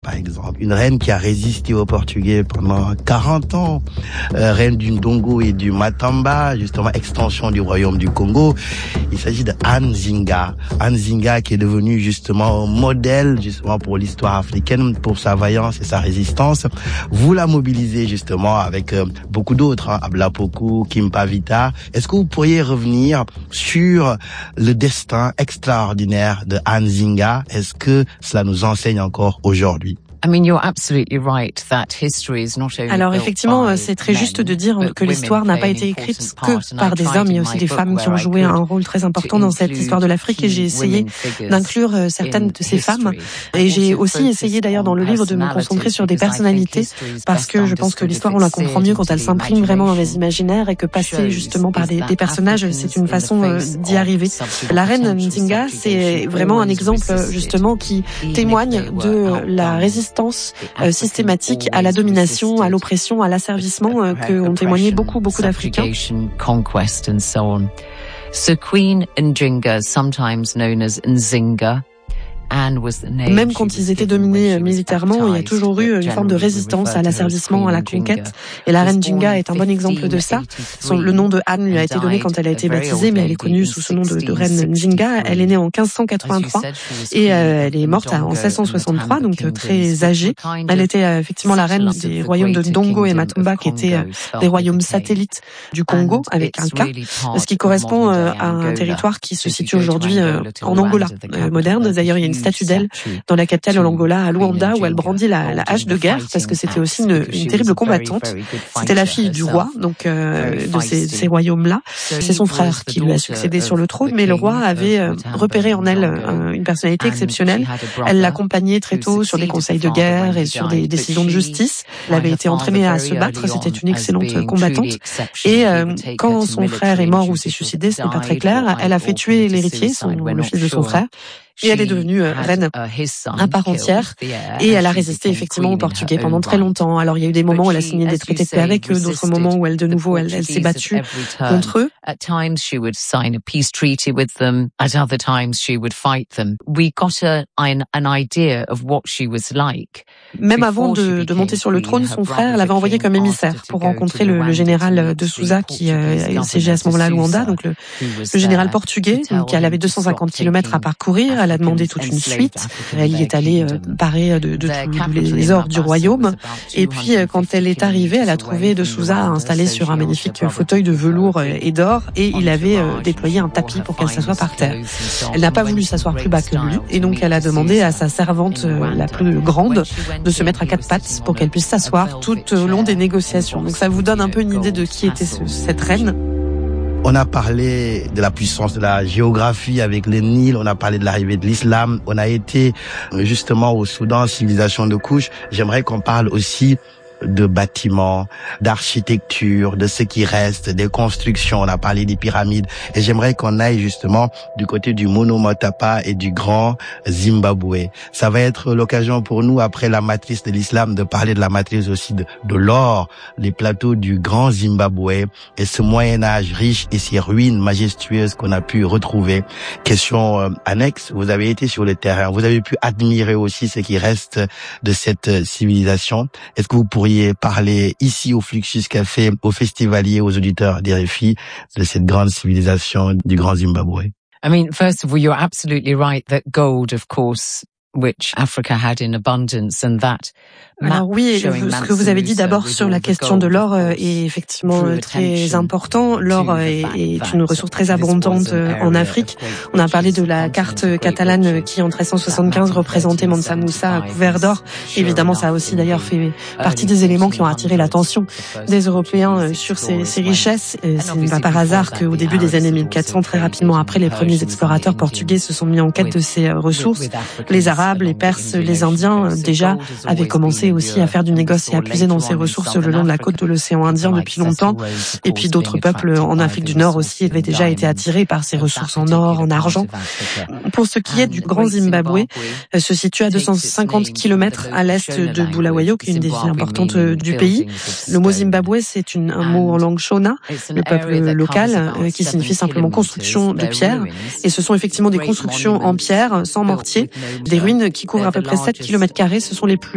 par exemple. Une reine qui a résisté aux Portugais pendant 40 ans. Reine du Ndongo et du Matamba, justement extension du royaume du Congo. Il s'agit de Anne Zinga. Anne Zinga qui est devenue justement modèle justement pour l'histoire africaine, pour sa vaillance et sa résistance. Vous la mobilisez justement avec beaucoup d'autres, Abla Poku, Kimpa Vita. Est-ce que vous pourriez revenir sur le destin extraordinaire de Anne Zinga? Est-ce que cela nous enseigne encore aujourd'hui? Alors effectivement, c'est très juste de dire que l'histoire n'a pas été écrite que par des hommes. Il y a aussi des femmes qui ont joué un rôle très important dans cette histoire de l'Afrique et j'ai essayé d'inclure certaines de ces femmes. Et j'ai aussi essayé d'ailleurs dans le livre de me concentrer sur des personnalités parce que je pense que l'histoire on la comprend mieux quand elle s'imprime vraiment dans les imaginaires et que passer justement par des personnages, c'est une façon d'y arriver. La reine Nzinga, c'est vraiment un exemple justement qui témoigne de la résistance systématique à la domination, à l'oppression, à l'asservissement que ont témoigné beaucoup d'Africains. So Queen Nzinga, sometimes known as Nzinga, même quand ils étaient dominés militairement, il y a toujours eu une forme de résistance à l'asservissement, à la conquête. Et la reine Nzinga est un bon exemple de ça. Le nom de Anne lui a été donné quand elle a été baptisée, mais elle est connue sous ce nom de reine Nzinga. Elle est née en 1583 et elle est morte en 1663, donc très âgée. Elle était effectivement la reine des royaumes de Ndongo et Matamba, qui étaient des royaumes satellites du Congo, avec un K, ce qui correspond à un territoire qui se situe aujourd'hui en Angola moderne. D'ailleurs, il y a une statue d'elle dans la capitale de l'Angola, à Luanda, où elle brandit la hache de guerre, parce que c'était aussi une terrible combattante. C'était la fille du roi, donc de ces royaumes-là. C'est son frère qui lui a succédé sur le trône, mais le roi avait repéré en elle une personnalité exceptionnelle. Elle l'accompagnait très tôt sur des conseils de guerre et sur des décisions de justice. Elle avait été entraînée à se battre, c'était une excellente combattante. Et quand son frère est mort ou s'est suicidé, ce n'est pas très clair, elle a fait tuer l'héritier, le fils de son frère. Et elle est devenue reine à part entière. Et elle a résisté effectivement aux Portugais pendant très longtemps. Alors il y a eu des moments où elle a signé des traités de paix avec eux, d'autres moments où elle s'est battue contre eux. At times she would sign a peace treaty with them. At other times she would fight them. We got an idea of what she was like. Même avant de monter sur le trône, son frère l'avait envoyé comme émissaire pour rencontrer le général de Souza qui siégeait à ce moment-là à Luanda, donc le général portugais, qui avait 250 kilomètres à parcourir. Elle a demandé toute une suite. Elle y est allée parée de tous les ors du royaume. Et puis, quand elle est arrivée, elle a trouvé de Souza installé sur un magnifique fauteuil de velours et d'or, et il avait déployé un tapis pour qu'elle s'assoie par terre. Elle n'a pas voulu s'asseoir plus bas que lui, et donc elle a demandé à sa servante la plus grande de se mettre à quatre pattes pour qu'elle puisse s'asseoir tout au long des négociations. Donc ça vous donne un peu une idée de qui était cette reine. On a parlé de la puissance de la géographie avec le Nil, on a parlé de l'arrivée de l'islam, on a été justement au Soudan, civilisation de couche. J'aimerais qu'on parle aussi de bâtiments, d'architecture, de ce qui reste, des constructions. On a parlé des pyramides. Et j'aimerais qu'on aille justement du côté du Mono Motapa et du Grand Zimbabwe. Ça va être l'occasion pour nous, après la matrice de l'islam, de parler de la matrice aussi de l'or, les plateaux du Grand Zimbabwe et ce Moyen-Âge riche et ces ruines majestueuses qu'on a pu retrouver. Question annexe, vous avez été sur le terrain, vous avez pu admirer aussi ce qui reste de cette civilisation. Est-ce que vous pourriez parler ici au Fluxus Café, aux festivaliers, aux auditeurs d'RFI, de cette grande civilisation du Grand Zimbabwe? First of all, you're absolutely right that gold, of course, which Africa had in abundance, and that. Alors oui, ce que vous avez dit d'abord sur la question de l'or est effectivement très important. L'or est une ressource très abondante en Afrique. On a parlé de la carte catalane qui en 1375 représentait Mansa Moussa couvert d'or. Évidemment, ça a aussi d'ailleurs fait partie des éléments qui ont attiré l'attention des Européens sur ces richesses. Ce n'est pas par hasard qu'au début des années 1400, très rapidement après, les premiers explorateurs portugais se sont mis en quête de ces ressources. Les Arabes, les Perses, les Indiens déjà avaient commencé aussi à faire du négoce et à puiser dans ces ressources le long de la côte de l'océan Indien depuis longtemps. Et puis d'autres peuples en Afrique du Nord aussi avaient déjà été attirés par ces ressources en or, en argent. Pour ce qui est du Grand Zimbabwe, se situe à 250 kilomètres à l'est de Bulawayo, qui est une des villes importantes du pays. Le mot Zimbabwe, c'est un mot en langue shona, le peuple local, qui signifie simplement construction de pierre. Et ce sont effectivement des constructions en pierre, sans mortier, des ruines qui couvrent à peu près 7 km². Ce sont les plus